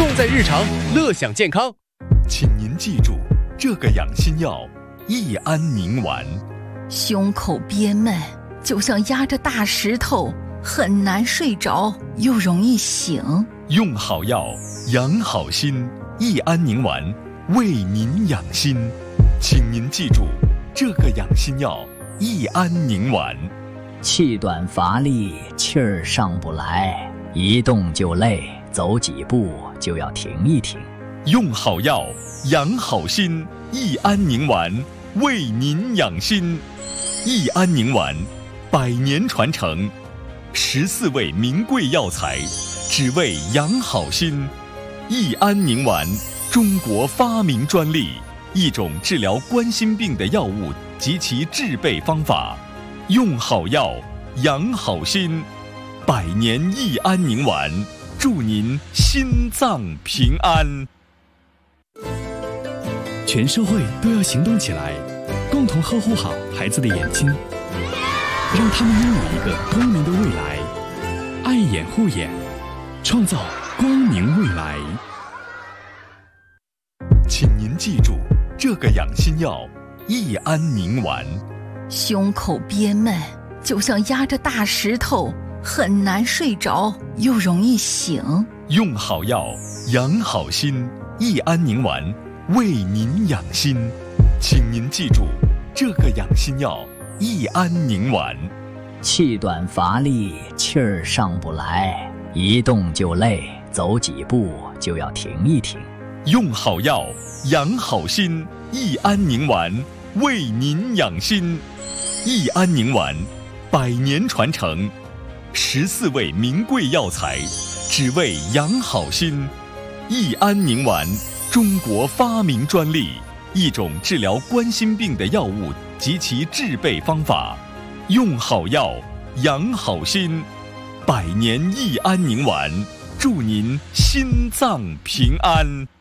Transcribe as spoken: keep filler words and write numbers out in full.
用在日常，乐享健康。 请您记住，这个养心药益安宁丸。 胸口憋闷，就像压着大石头，很难睡着，又容易醒。 用好药，养好心，益安宁丸为您养心。请您记住，这个养心药益安宁丸。 气短乏力，气儿上不来，一动就累，走几步就要停一停。 用好药，养好心，益安宁丸为您养心。益安宁丸，百年传承，十四味名贵药材，只为养好心。益安宁丸，中国发明专利，一种治疗冠心病的药物及其制备方法。用好药，养好心，百年益安宁丸，祝您心脏平安。 全社会都要行动起来，共同呵护好孩子的眼睛，让他们拥有一个光明的未来。爱眼护眼，创造光明未来。 请您记住，这个养心药益安宁丸。 胸口憋闷，就像压着大石头，很难睡着，又容易醒。 用好药，养好心，益安宁丸为您养心。请您记住，这个养心药益安宁丸。 气短乏力，气儿上不来，一动就累，走几步就要停一停。 用好药，养好心，益安宁丸为您养心。益安宁丸，百年传承，十四味名贵药材，只为养好心。益安宁丸，中国发明专利，一种治疗冠心病的药物及其制备方法。用好药，养好心，百年益安宁丸，祝您心脏平安。